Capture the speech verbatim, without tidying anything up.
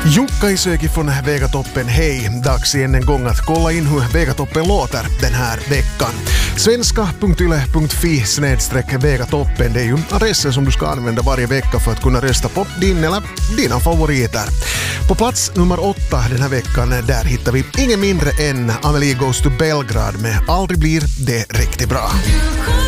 Jukka Isoki från Vegatoppen, hej! Dags igen en gång att kolla in hur Vegatoppen låter den här veckan. svenska punkt yle punkt fi snedstreck Vegatoppen, det är ju adressen som du ska använda varje vecka för att kunna rösta på din eller dina favoriter. På plats nummer åtta den här veckan, där hittar vi ingen mindre än Amelie Goes to Belgrad med Aldrig blir det riktigt bra.